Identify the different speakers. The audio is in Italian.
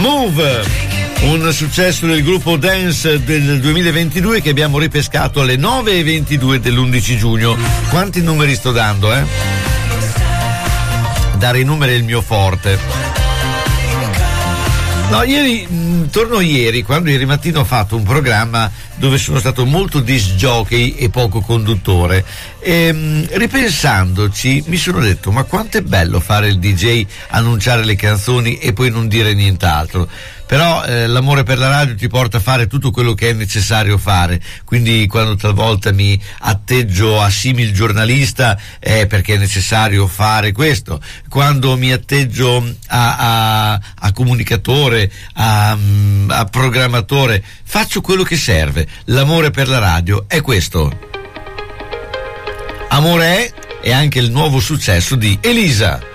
Speaker 1: Move, un successo del gruppo dance del 2022 che abbiamo ripescato alle 9:22 dell'11 giugno. Quanti numeri sto dando, Dare i numeri è il mio forte. No, torno ieri, quando ieri mattina ho fatto un programma dove sono stato molto disc jockey e poco conduttore, e ripensandoci mi sono detto: ma quanto è bello fare il DJ, annunciare le canzoni e poi non dire nient'altro. Però l'amore per la radio ti porta a fare tutto quello che è necessario fare, quindi quando talvolta mi atteggio a simil giornalista è perché è necessario fare questo, quando mi atteggio a comunicatore, a programmatore, faccio quello che serve. L'amore per la radio è questo. Amore è anche il nuovo successo di Elisa.